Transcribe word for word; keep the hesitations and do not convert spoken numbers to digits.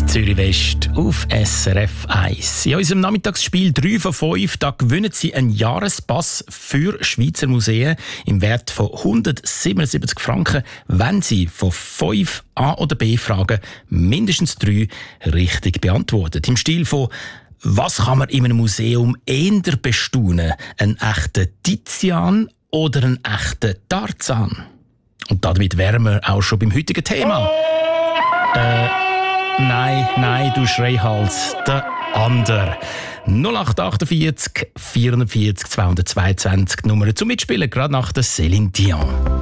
Zürich West auf S R F eins. In unserem Nachmittagsspiel drei von fünf da gewinnen Sie einen Jahrespass für Schweizer Museen im Wert von hundertsiebenundsiebzig Franken, wenn Sie von fünf A- oder B-Fragen mindestens drei richtig beantworten. Im Stil von «Was kann man in einem Museum eher bestaunen? Ein echter Tizian oder ein echter Tarzan?» Und damit wären wir auch schon beim heutigen Thema. Äh... Nein, nein, du Schreihals, der andere. null acht achtundvierzig vierundvierzig zweihundertzweiundzwanzig Nummer zum Mitspielen, gerade nach der Céline Dion.